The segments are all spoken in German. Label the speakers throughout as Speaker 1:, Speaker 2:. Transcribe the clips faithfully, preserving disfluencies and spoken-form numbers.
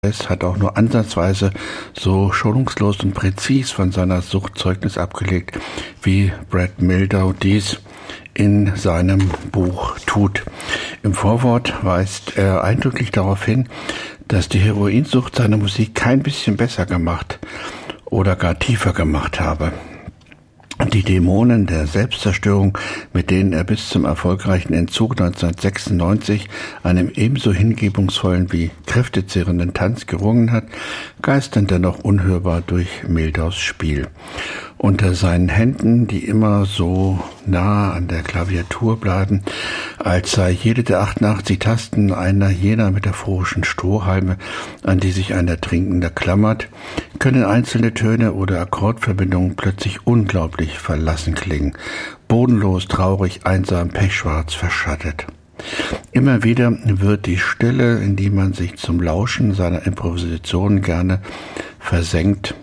Speaker 1: Es hat auch nur ansatzweise so schonungslos und präzis von seiner Sucht Zeugnis abgelegt, wie Brad Mehldau dies in seinem Buch tut. Im Vorwort weist er eindrücklich darauf hin, dass die Heroinsucht seine Musik kein bisschen besser gemacht oder gar tiefer gemacht habe. Die Dämonen der Selbstzerstörung, mit denen er bis zum erfolgreichen Entzug neunzehnhundertsechsundneunzig einem ebenso hingebungsvollen wie kräftezehrenden Tanz gerungen hat, geistern dennoch unhörbar durch Mehldaus Spiel. Unter seinen Händen, die immer so nah an der Klaviatur bleiben, als sei jede der achtundachtzig Tasten einer jener metaphorischen Strohhalme, an die sich ein Ertrinkender klammert, können einzelne Töne oder Akkordverbindungen plötzlich unglaublich verlassen klingen, bodenlos, traurig, einsam, pechschwarz, verschattet. Immer wieder wird die Stille, in die man sich zum Lauschen seiner Improvisationen gerne versenkt,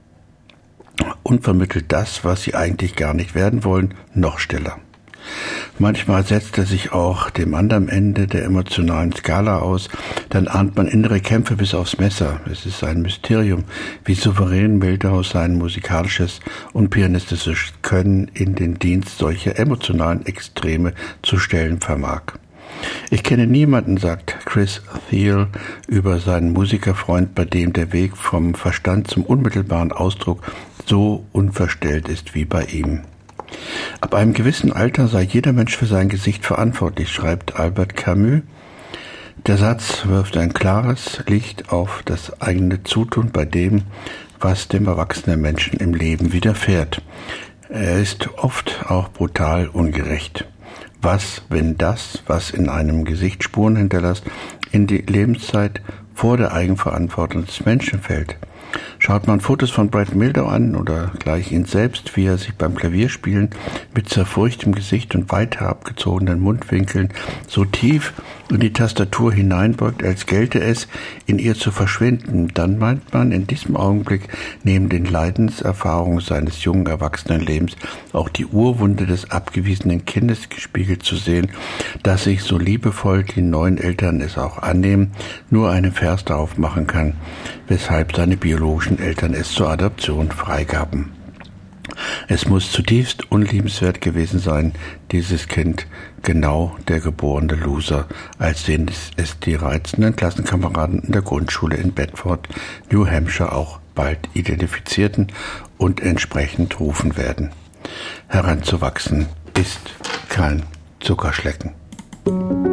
Speaker 1: und vermittelt das, was sie eigentlich gar nicht werden wollen, noch stiller. Manchmal setzt er sich auch dem anderen Ende der emotionalen Skala aus, dann ahnt man innere Kämpfe bis aufs Messer. Es ist ein Mysterium, wie souverän Mehldau sein musikalisches und pianistisches Können in den Dienst solcher emotionalen Extreme zu stellen vermag. Ich kenne niemanden, sagt Chris Thile über seinen Musikerfreund, bei dem der Weg vom Verstand zum unmittelbaren Ausdruck so unverstellt ist wie bei ihm. Ab einem gewissen Alter sei jeder Mensch für sein Gesicht verantwortlich, schreibt Albert Camus. Der Satz wirft ein klares Licht auf das eigene Zutun bei dem, was dem erwachsenen Menschen im Leben widerfährt. Er ist oft auch brutal ungerecht. Was, wenn das, was in einem Gesicht Spuren hinterlässt, in die Lebenszeit vor der Eigenverantwortung des Menschen fällt? Schaut man Fotos von Brad Mehldau an oder gleich ihn selbst, wie er sich beim Klavierspielen mit zerfurchtem Gesicht und weit herabgezogenen Mundwinkeln so tief in die Tastatur hineinbeugt, als gelte es, in ihr zu verschwinden, dann meint man in diesem Augenblick neben den Leidenserfahrungen seines jungen Erwachsenenlebens auch die Urwunde des abgewiesenen Kindes gespiegelt zu sehen, dass sich, so liebevoll die neuen Eltern es auch annehmen, nur einen Vers darauf machen kann, weshalb seine biologischen Eltern es zur Adoption freigaben. Es muss zutiefst unliebenswert gewesen sein, dieses Kind, genau der geborene Loser, als den es die reizenden Klassenkameraden in der Grundschule in Bedford, New Hampshire auch bald identifizierten und entsprechend rufen werden. Heranzuwachsen ist kein Zuckerschlecken.